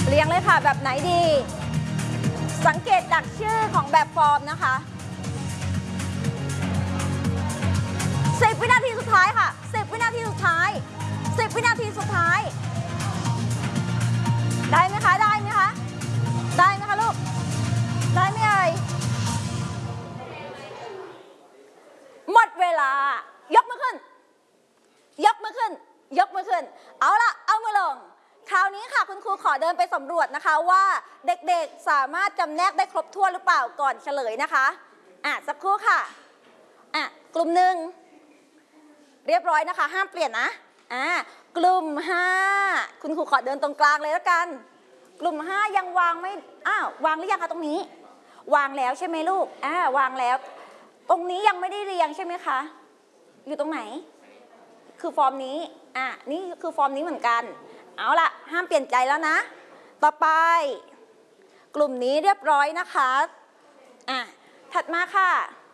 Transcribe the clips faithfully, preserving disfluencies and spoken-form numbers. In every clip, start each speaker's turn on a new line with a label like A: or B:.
A: เรียงเลยค่ะแบบไหนดีสังเกตจากชื่อของแบบฟอร์มนะคะสิบวินาทีสุดท้ายค่ะสิบวินาทีสุดท้ายสิบวินาทีสุดท้ายได้ไหมคะได้ไหมคะได้ไหมคะลูกได้ไหมเอ่ยหมดเวลายกมือขึ้นยกมือขึ้นยกมือขึ้นเอาละเอามือลงคราวนี้ค่ะคุณครูขอเดินไปสำรวจนะคะว่าเด็กๆสามารถจำแนกได้ครบถ้วนหรือเปล่าก่อนเฉลยนะคะอ่ะสักครู่ค่ะอ่ะกลุ่มหนึ่งเรียบร้อยนะคะห้ามเปลี่ยนนะอ่ากลุ่มห้าคุณครูขอเดินตรงกลางเลยแล้วกันกลุ่มห้ายังวางไม่อ้าววางหรือยังคะตรงนี้วางแล้วใช่ไหมลูกอ่าวางแล้วตรงนี้ยังไม่ได้เรียงใช่ไหมคะอยู่ตรงไหนคือฟอร์มนี้อ่ะนี่คือฟอร์มนี้เหมือนกันเอาล่ะห้ามเปลี่ยนใจแล้วนะต่อไปกลุ่มนี้เรียบร้อยนะคะอ่ะถัดมาค่ะ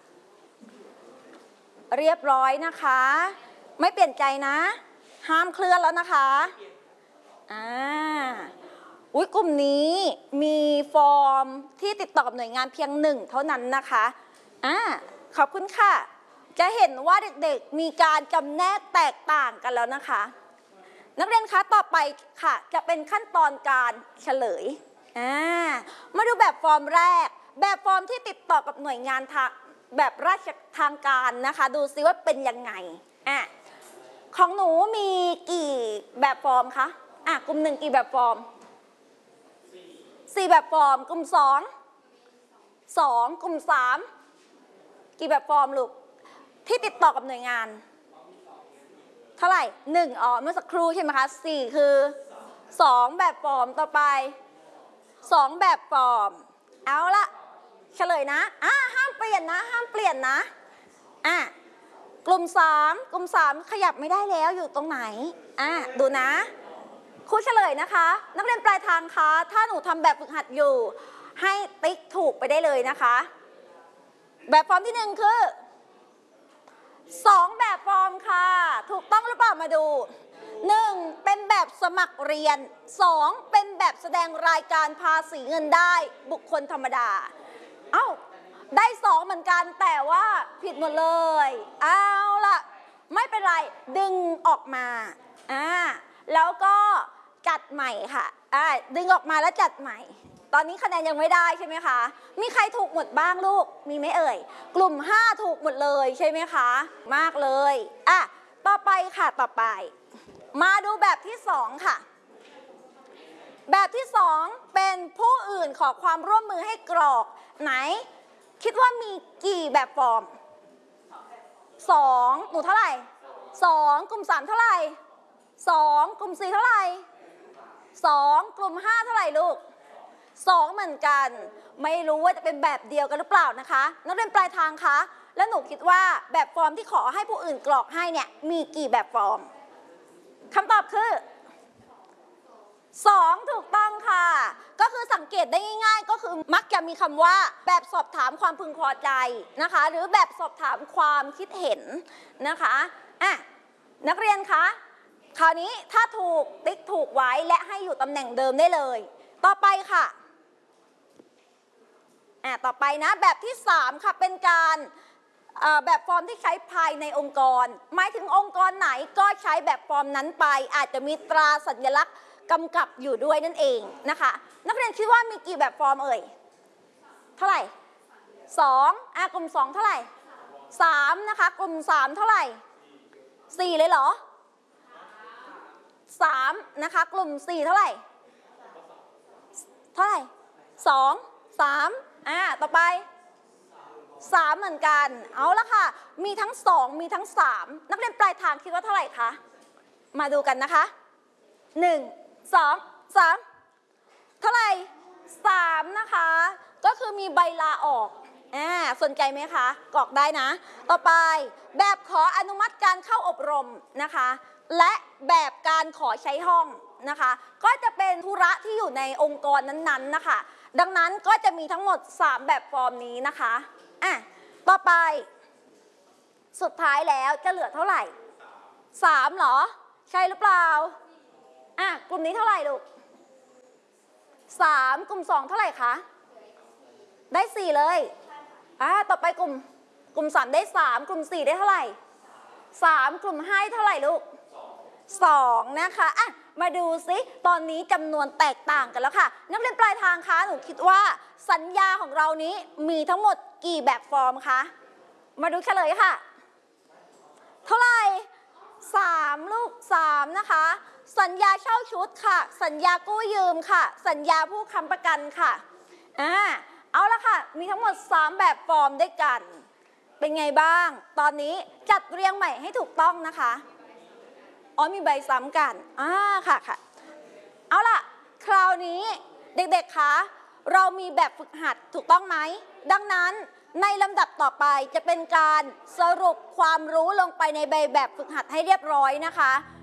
A: เรียบร้อยนะคะไม่เปลี่ยนใจนะห้ามเคลื่อนแล้วนะคะอ่าอุ้ยกลุ่มนี้มีฟอร์มที่ติดต่อกับหน่วยงานเพียงหนึ่งเท่านั้นนะคะอ่าขอบคุณค่ะจะเห็นว่าเด็กๆมีการจำแนกแตกต่างกันแล้วนะคะนักเรียนคะต่อไปค่ะจะเป็นขั้นตอนการเฉลยอ่ามาดูแบบฟอร์มแรกแบบฟอร์มที่ติดต่อกับหน่วยงานทางแบบราชทางการนะคะดูซิว่าเป็นยังไงอ่ะของหนูมีกี่แบบฟอร์มคะอ่ะกลุ่มหนึ่งกี่แบบฟอร์มสี่แบบฟอร์มกลุ่มสองสองกลุ่มสามกี่แบบฟอร์มลูกที่ติดต่อกับหน่วยงานเท่าไหร่หนึ่งอ๋อเมื่อสักครู่ใช่ไหมคะสี่คือสองแบบฟอร์มต่อไปสองแบบฟอร์มเอาละเฉลยนะอ่ะห้ามเปลี่ยนนะห้ามเปลี่ยนนะอ่ะกลุ่มสามกลุ่มสามขยับไม่ได้แล้วอยู่ตรงไหนอ่ะดูนะครูเฉลยนะคะนักเรียนปลายทางคะถ้าหนูทำแบบฝึกหัดอยู่ให้ติ๊กถูกไปได้เลยนะคะแบบฟอร์มที่หนึ่งคือสองแบบฟอร์มค่ะถูกต้องหรือเปล่ามาดูหนึ่งเป็นแบบสมัครเรียนสองเป็นแบบแสดงรายการภาษีเงินได้บุคคลธรรมดาเอ้าได้สองเหมือนกันแต่ว่าผิดหมดเลยเอาล่ะไม่เป็นไรดึงออกมาอ่าแล้วก็จัดใหม่ค่ะอ่าดึงออกมาแล้วจัดใหม่ตอนนี้คะแนนยังไม่ได้ใช่ไหมคะมีใครถูกหมดบ้างลูกมีไหมเอ่ยกลุ่มห้าถูกหมดเลยใช่ไหมคะมากเลยอ่ะต่อไปค่ะต่อไปมาดูแบบที่สองค่ะแบบที่สองเป็นผู้อื่นขอความร่วมมือให้กรอกไหนคิดว่ามีกี่แบบฟอร์มสองหนูเท่าไหร่สองกลุ่มสามเท่าไหร่สองกลุ่มสี่เท่าไหร่สองกลุ่มห้าเท่าไหร่ลูกสองเหมือนกันไม่รู้ว่าจะเป็นแบบเดียวกันหรือเปล่านะคะนักเรียนปลายทางคะแล้วหนูคิดว่าแบบฟอร์มที่ขอให้ผู้อื่นกรอกให้เนี่ยมีกี่แบบฟอร์มคำตอบคือสองถูกต้องค่ะก็คือสังเกตได้ง่ายๆก็คือมักจะมีคำว่าแบบสอบถามความพึงพอใจนะคะหรือแบบสอบถามความคิดเห็นนะคะอ่ะนักเรียนคะคราวนี้ถ้าถูกติ๊กถูกไว้และให้อยู่ตำแหน่งเดิมได้เลยต่อไปค่ะอ่ะต่อไปนะแบบที่สามค่ะเป็นการแบบฟอร์มที่ใช้ภายในองค์กรหมายถึงองค์กรไหนก็ใช้แบบฟอร์มนั้นไปอาจจะมีตราสัญลักษณ์กำกับอยู่ด้วยนั่นเองนะคะนักเรียนคิดว่ามีกี่แบบฟอร์มเอ่ยเท่าไหร่สองอ่ะกลุ่มสองเท่าไหร่สามนะคะกลุ่มสามเท่าไหร่สี่เลยเหรอสามนะคะกลุ่มสี่เท่าไหร่เท่าไหร่สองสามอ่ะต่อไปสามเหมือนกันเอาละค่ะมีทั้งสองมีทั้งสามนักเรียนปลายทางคิดว่าเท่าไหร่คะมาดูกันนะคะหนึ่งสองสามเท่าไหร่สามนะคะก็คือมีใบลาออกอ่าสนใจไหมคะกรอกได้นะต่อไปแบบขออนุมัติการเข้าอบรมนะคะและแบบการขอใช้ห้องนะคะก็จะเป็นธุระที่อยู่ในองค์กรนั้นๆนะคะดังนั้นก็จะมีทั้งหมดสามแบบฟอร์มนี้นะคะอ่ะต่อไปสุดท้ายแล้วจะเหลือเท่าไหร่สามเหรอใช่หรือเปล่าอ่ะกลุ่มนี้เท่าไหร่ลูกสามกลุ่มสองเท่าไหร่คะได้สี่เลยอ่าต่อไปกลุ่มกลุ่มสามได้สามกลุ่มสี่ได้เท่าไหร่สามกลุ่มห้าเท่าไหร่ลูกสองนะคะอ่ะมาดูซิตอนนี้จำนวนแตกต่างกันแล้วค่ะนักเรียนปลายทางคะหนูคิดว่าสัญญาของเรานี้มีทั้งหมดกี่แบบฟอร์มคะมาดูเฉลยค่ะเท่าไหร่สามลูกสามนะคะสัญญาเช่าชุดค่ะสัญญากู้ยืมค่ะสัญญาผู้ค้ำประกันค่ะอ่าเอาละค่ะมีทั้งหมดสามแบบฟอร์มด้วยกันเป็นไงบ้างตอนนี้จัดเรียงใหม่ให้ถูกต้องนะคะอ๋อมีใบซ้ำกันอ่าค่ะค่ะเอาล่ะคราวนี้เด็กๆคะเรามีแบบฝึกหัดถูกต้องไหมดังนั้นในลำดับต่อไปจะเป็นการสรุปความรู้ลงไปในใบแบบฝึกหัดให้เรียบร้อยนะคะ